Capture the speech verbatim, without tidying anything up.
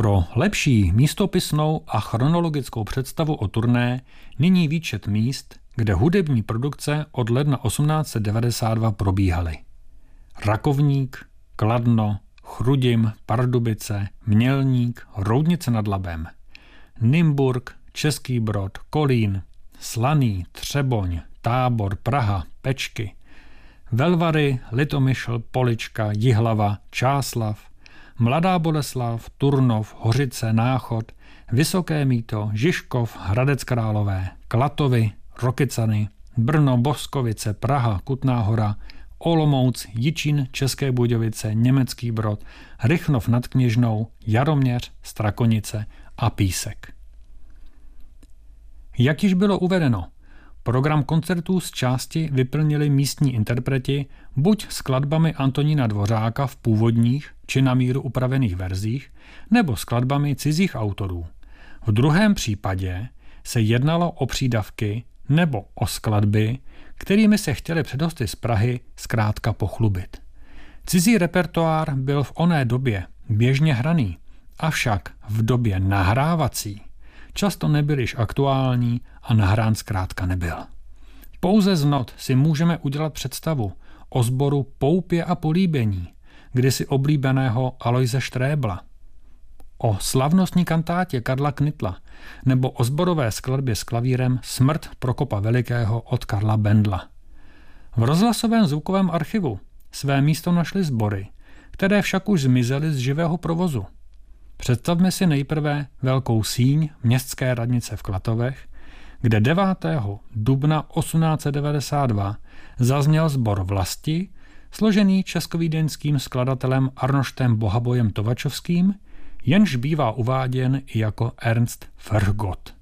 Pro lepší místopisnou a chronologickou představu o turné nyní výčet míst, kde hudební produkce od ledna osmnáct set devadesát dva probíhaly. Rakovník, Kladno, Chrudim, Pardubice, Mělník, Roudnice nad Labem, Nymburk, Český Brod, Kolín, Slaný, Třeboň, Tábor, Praha, Pečky, Velvary, Litomyšl, Polička, Jihlava, Čáslav, Mladá Boleslav, Turnov, Hořice, Náchod, Vysoké Mýto, Žižkov, Hradec Králové, Klatovy, Rokycany, Brno, Boskovice, Praha, Kutná Hora, Olomouc, Jičín, České Budějovice, Německý Brod, Rychnov nad Kněžnou, Jaroměř, Strakonice a Písek. Jak již bylo uvedeno, program koncertů z části vyplnili místní interpreti buď skladbami Antonína Dvořáka v původních či na míru upravených verzích, nebo skladbami cizích autorů. V druhém případě se jednalo o přídavky nebo o skladby, kterými se chtěli předhosty z Prahy zkrátka pochlubit. Cizí repertoár byl v oné době běžně hraný, avšak v době nahrávací často nebyl již aktuální a nahrán zkrátka nebyl. Pouze z not si můžeme udělat představu o sboru Poupě a políbení, kdysi oblíbeného Alojze Štrébla, o slavnostní kantátě Karla Knitla nebo o sborové skladbě s klavírem Smrt Prokopa Velikého od Karla Bendla. V rozhlasovém zvukovém archivu své místo našly sbory, které však už zmizely z živého provozu. Představme si nejprve Velkou síň městské radnice v Klatovech, kde devátého dubna osmnáct set devadesát dva zazněl sbor Vlasti, složený českovídeňským skladatelem Arnoštem Bohabojem Tovačovským, jenž bývá uváděn i jako Ernst Fergott.